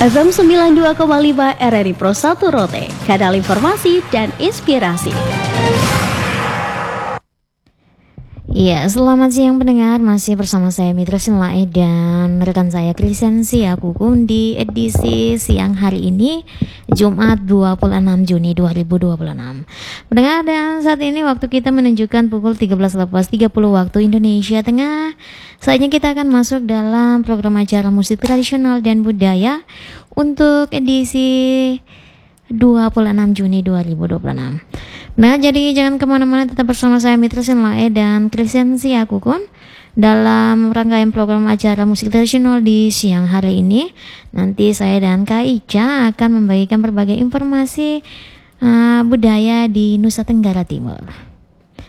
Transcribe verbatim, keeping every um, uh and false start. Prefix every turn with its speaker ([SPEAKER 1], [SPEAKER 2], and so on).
[SPEAKER 1] F M sembilan puluh dua koma lima R R I Pro satu Rote, kanal informasi dan inspirasi.
[SPEAKER 2] Iya, selamat siang pendengar, masih bersama saya Mitra Sinlae dan rekan saya Krisensi Akukun di edisi siang hari ini, Jumat dua puluh enam Juni dua ribu dua puluh enam. Pendengar, dan saat ini waktu kita menunjukkan pukul tiga belas lewat tiga puluh waktu Indonesia Tengah. Saatnya kita akan masuk dalam program acara musik tradisional dan budaya untuk edisi dua puluh enam Juni dua ribu dua puluh enam. Nah, jadi jangan kemana-mana, tetap bersama saya Mitra Sinlae dan Krisensi Akukun dalam rangkaian program acara musik tradisional di siang hari ini. Nanti saya dan Kak Ica akan membagikan berbagai informasi uh, budaya di Nusa Tenggara Timur.